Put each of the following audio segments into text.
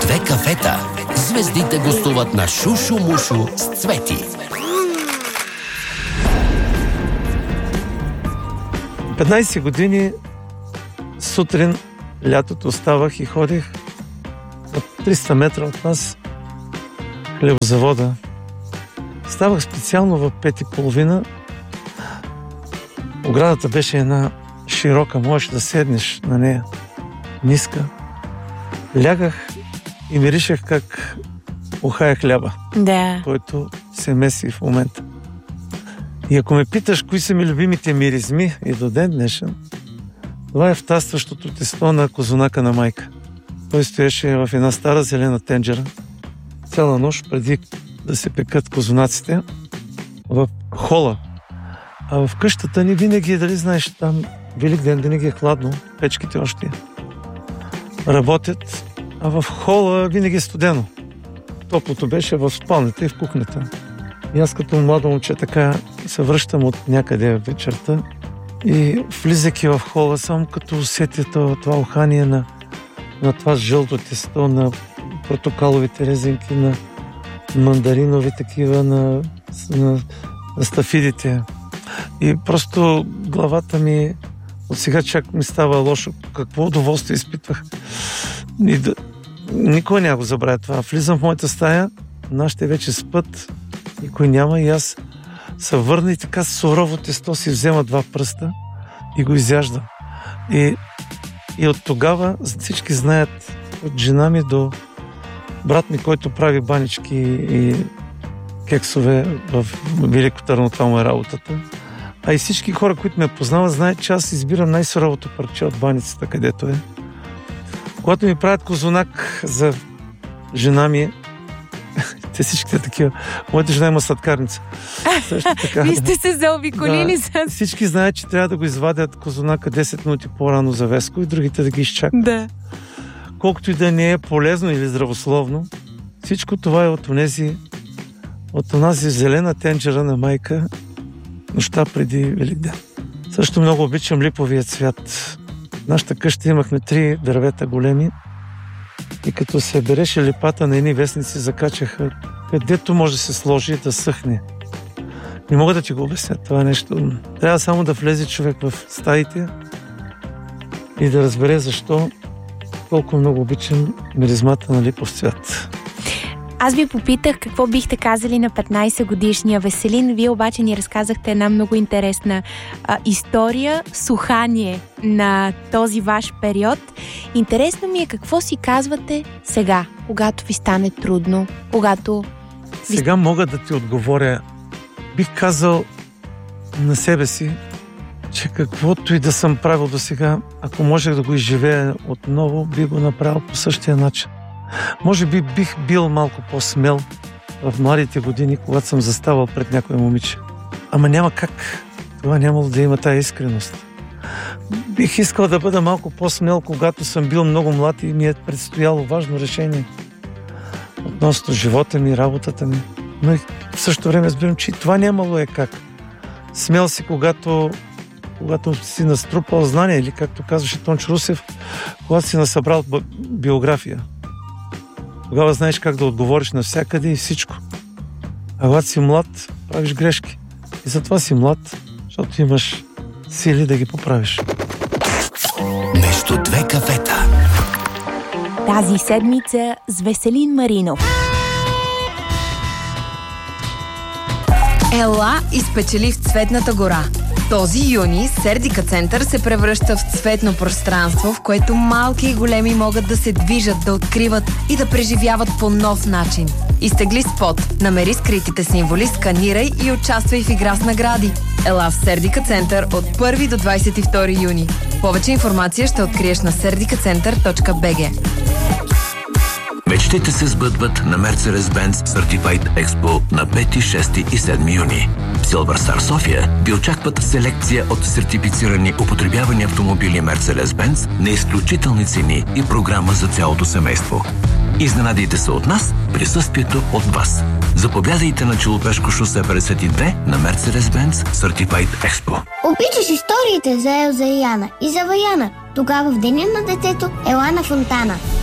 две кафета звездите гостуват на Шушу Мушу с Цвети. 15 години сутрин, лятото, ставах и ходих от 300 метра от нас хлебозавода. Ставах специално в 5:30. Оградата беше една широка, можеш да седнеш на нея, ниска. Лягах и миришех как ухая хляба, който се меси в момента. И ако ме питаш кои са ми любимите миризми и до ден днешен, това е втастващото тесто на козунака на майка. Той стоеше в една стара зелена тенджера цяла нощ преди да се пекат козунаците в хола. А в къщата ни винаги, дали знаеш, там Великден винаги е хладно, печките още работят, а в хола винаги е студено. Топлото беше в спалнята и в кухнята. И аз като младо момче така се връщам от някъде вечерта и влизайки в хола, само като усетя това ухание на това жълто тесто, на портокаловите резинки, на мандаринови такива, на стафидите. И просто главата ми от сега чак ми става лошо. Какво удоволствие изпитвах. Никой няма го забравя това. Влизам в моята стая, нашите вече спът, никой няма и аз се върна и така сурово тесто си взема 2 пръста и го изяждам. И от тогава всички знаят, от жена ми до брат ми, който прави банички и кексове в Велико Търново, това му е работата. А и всички хора, които ме познават, знаят, че аз избирам най-суровото парче от баницата, където е. Когато ми правят козунак за жена ми, те всичките такива. Моята жена има сладкарница. Също така. Вие сте се заобиколили с... Всички знаят, че трябва да го извадят козунака 10 минути по-рано за Веско и другите да ги изчакат. Да. Колкото и да не е полезно или здравословно, всичко това е от онази зелена тенджера на майка нощта преди Великден. Също много обичам липовия цвят. В нашата къща имахме 3 дървета големи и като се береше липата на едни вестници, закачаха където може да се сложи да съхне. Не мога да ти го обясня това нещо. Трябва само да влезе човек в стаите и да разбере защо колко много обичам миризмата на липов цвят. Аз ви попитах какво бихте казали на 15-годишния Веселин. Вие обаче ни разказахте една много интересна история, сухание на този ваш период. Интересно ми е какво си казвате сега, когато ви стане трудно, когато... Сега мога да ти отговоря. Бих казал на себе си, че каквото и да съм правил до сега, ако можех да го изживея отново, би го направил по същия начин. Може би бих бил малко по-смел в младите години, когато съм заставал пред някое момиче. Ама няма как. Това нямало да има тая искреност. Бих искал да бъда малко по-смел, когато съм бил много млад и ми е предстояло важно решение относно живота ми, работата ми. Но и в същото време разбирам, че и това нямало е как. Смел си, когато си наструпал знания, или както казваше Тончо Русев, когато си насъбрал биография. Тогава знаеш как да отговориш навсякъде и всичко. А когато си млад, правиш грешки. И затова си млад, защото имаш сили да ги поправиш. Между 2 кафета. Тази седмица с Веселин Маринов. Ела и спечели в Цветната гора. Този юни Сердика център се превръща в цветно пространство, в което малки и големи могат да се движат, да откриват и да преживяват по нов начин. Изтегли спот, намери скритите символи, сканирай и участвай в игра с награди. Ела в Сердика център от 1 до 22 юни. Повече информация ще откриеш на serdikacenter.bg. Мечтите се сбъдват на Mercedes-Benz Certified Expo на 5, 6 и 7 юни. В Silver Star София ви очакват селекция от сертифицирани употребявани автомобили Mercedes-Benz на изключителни цени и програма за цялото семейство. Изненадайте се от нас, присъствието от вас. Заповядайте на Челопешко шосе 52 на Mercedes-Benz Certified Expo. Обичаш историите за Елза и Яна и за Ваяна. Тогава в деня на детето ела на Фонтана.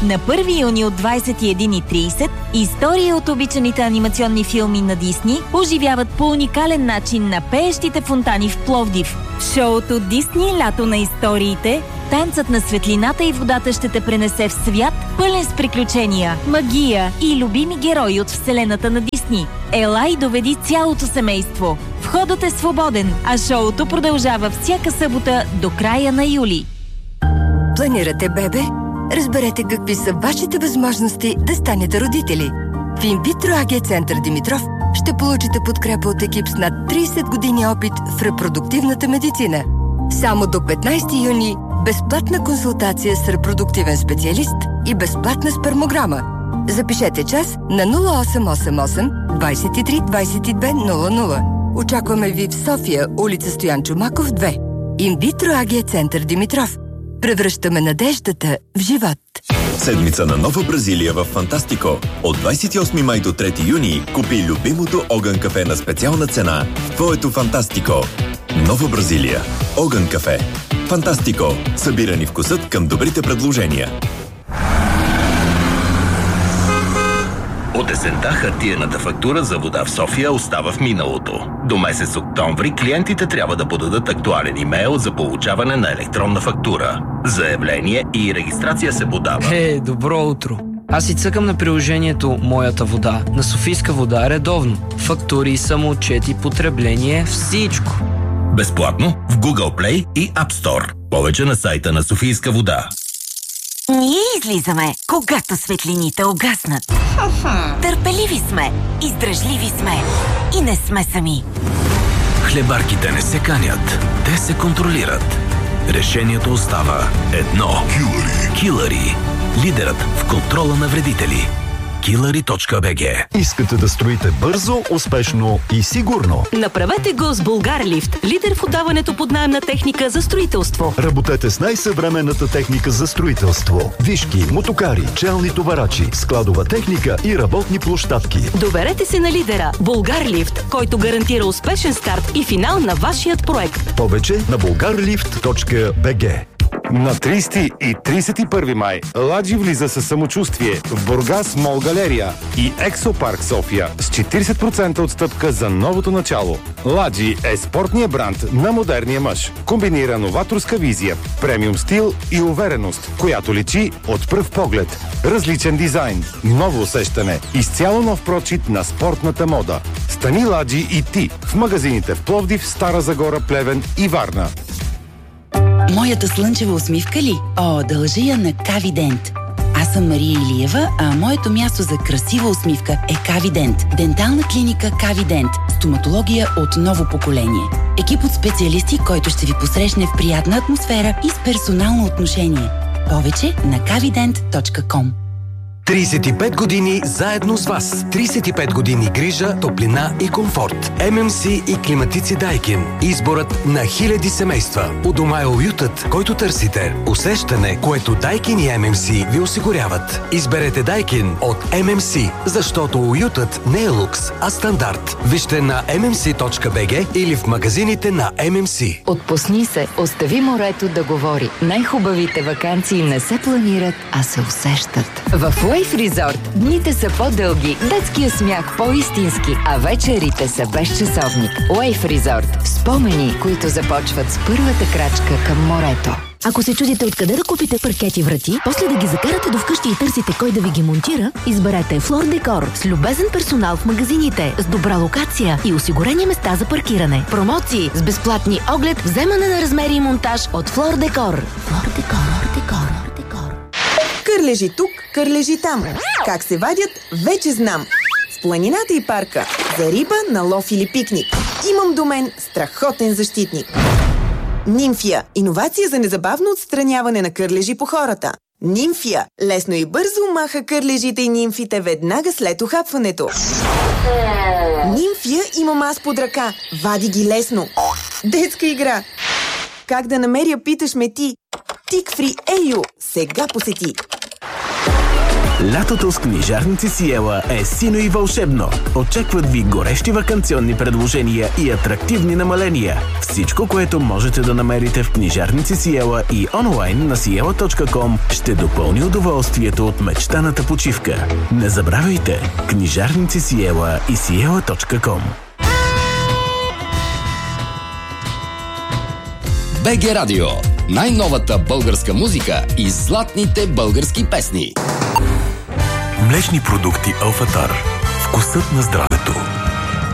На 1 юни от 21:30 истории от обичаните анимационни филми на Дисни оживяват по уникален начин на пеещите фонтани в Пловдив. В шоуто Дисни лято на историите, танцът на светлината и водата ще те пренесе в свят, пълен с приключения, магия и любими герои от вселената на Дисни. Ела и доведи цялото семейство. Входът е свободен, а шоуто продължава всяка събота до края на юли. Планирате бебе? Разберете какви са вашите възможности да станете родители. В инвитро АГ Център Димитров ще получите подкрепа от екип с над 30 години опит в репродуктивната медицина. Само до 15 юни безплатна консултация с репродуктивен специалист и безплатна спермограма. Запишете час на 0888 23 22 00. Очакваме ви в София, улица Стоян Чомаков, 2. Инвитро АГ Център Димитров. Превръщаме надеждата в живот. Седмица на Нова Бразилия в Фантастико. От 28 май до 3 юни купи любимото Огън кафе на специална цена в твоето Фантастико. Нова Бразилия. Огън кафе. Фантастико. Събирани вкусът към добрите предложения. От есента хартиената фактура за вода в София остава в миналото. До месец октомври клиентите трябва да подадат актуален имейл за получаване на електронна фактура. Заявление и регистрация се подава. Добро утро! Аз си цъкам на приложението Моята вода на Софийска вода редовно. Фактури, самоотчети, потребление, всичко. Безплатно в Google Play и App Store. Повече на сайта на Софийска вода. Ние излизаме, когато светлините угаснат. Търпеливи сме, издръжливи сме и не сме сами. Хлебарките не се канят, те се контролират. Решението остава едно. Килъри. Лидерът в контрола на вредители. Killery.bg. Искате да строите бързо, успешно и сигурно? Направете го с Булгарлифт, лидер в отдаването под наемна техника за строителство. Работете с най-съвременната техника за строителство. Вишки, мотокари, челни товарачи, складова техника и работни площадки. Доверете се на лидера Булгарлифт, който гарантира успешен старт и финал на вашият проект. Повече на bulgarlift.bg. На 30 и 31 май Ладжи влиза със самочувствие в Бургас Мол Галерия и Ексопарк София с 40% отстъпка за новото начало. Ладжи е спортният бранд на модерния мъж. Комбинира новаторска визия, премиум стил и увереност, която личи от пръв поглед. Различен дизайн, ново усещане, изцяло нов прочит на спортната мода. Стани Ладжи и ти в магазините в Пловдив, Стара Загора, Плевен и Варна. Моята слънчева усмивка ли? Дължа я на Кавидент. Аз съм Мария Илиева, а моето място за красива усмивка е Кавидент. Дентална клиника Кавидент. Стоматология от ново поколение. Екип от специалисти, който ще ви посрещне в приятна атмосфера и с персонално отношение. Повече на kavident.com. 35 години заедно с вас. 35 години грижа, топлина и комфорт. ММС и климатици Дайкин. Изборът на хиляди семейства. У дома е уютът, който търсите. Усещане, което Дайкин и ММС ви осигуряват. Изберете Дайкин от ММС, защото уютът не е лукс, а стандарт. Вижте на mmc.bg или в магазините на ММС. Отпусни се, остави морето да говори. Най-хубавите ваканции не се планират, а се усещат. В Wave Resort дните са по-дълги, детския смях по-истински, а вечерите са безчасовник. Wave Resort. Спомени, които започват с първата крачка към морето. Ако се чудите откъде да купите паркети врати, после да ги закарате до вкъщи и търсите кой да ви ги монтира, изберете Floor Decor с любезен персонал в магазините, с добра локация и осигурени места за паркиране. Промоции с безплатни оглед, вземане на размери и монтаж от Floor Decor. Floor Decor. Кърлежи тук, кърлежи там. Как се вадят, вече знам. В планината и парка. За риба, на лов или пикник. Имам до мен страхотен защитник. Нимфия. Иновация за незабавно отстраняване на кърлежи по хората. Нимфия. Лесно и бързо маха кърлежите и нимфите веднага след ухапването. Нимфия имам аз под ръка. Вади ги лесно. Детска игра. Как да намеря, питаш ме ти. Тик Фри Елио. Сега посети. Лятото с книжарници Сиела е сино и вълшебно. Очакват ви горещи ваканционни предложения и атрактивни намаления. Всичко, което можете да намерите в книжарници Сиела и онлайн на siela.com, ще допълни удоволствието от мечтаната почивка. Не забравяйте! Книжарници Сиела и siela.com. БГ Радио. Най-новата българска музика и златните български песни. Млечни продукти Алфатар. Вкусът на здравето.